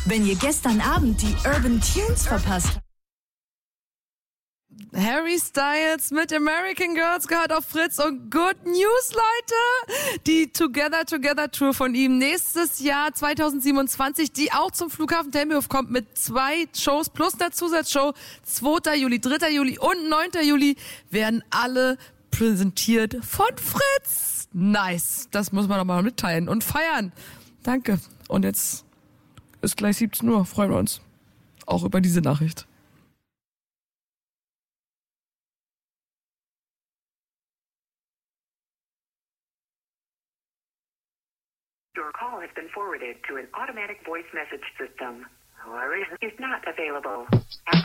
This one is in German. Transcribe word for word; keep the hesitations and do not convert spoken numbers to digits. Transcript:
Wenn ihr gestern Abend die Urban Tunes verpasst habt. Harry Styles mit American Girls gehört auf Fritz und Good News, Leute. Die Together Together Tour von ihm nächstes Jahr zwanzig siebenundzwanzig, die auch zum Flughafen Tempelhof kommt mit zwei Shows plus einer Zusatzshow. zweiter Juli, dritter Juli und neunter Juli werden alle präsentiert von Fritz. Nice, das muss man doch mal mitteilen und feiern. Danke. Und jetzt ist gleich siebzehn Uhr, freuen wir uns auch über diese Nachricht. Your call has been forwarded to an automatic voice message system. However, is not available.